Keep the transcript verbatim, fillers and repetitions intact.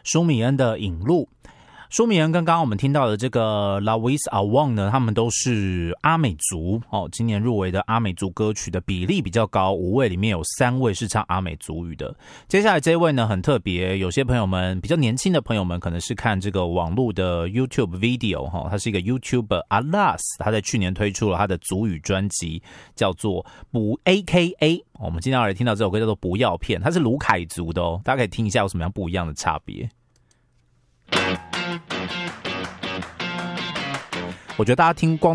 舒米恩的引路。舒米恩跟刚刚我们听到的这个 Lawis Awang 呢，他们都是阿美族哦。今年入围的阿美族歌曲的比例比较高，五位里面有三位是唱阿美族语的。接下来这一位呢很特别，有些朋友们比较年轻的朋友们可能是看这个网络的 YouTube video 哈，他是一个 YouTuber Alas， 他在去年推出了他的族语专辑，叫做不 A K A。我们今天要来听到这首歌叫做不要骗，它是卢凯族的哦，大家可以听一下有什么样不一样的差别。我觉得大家听光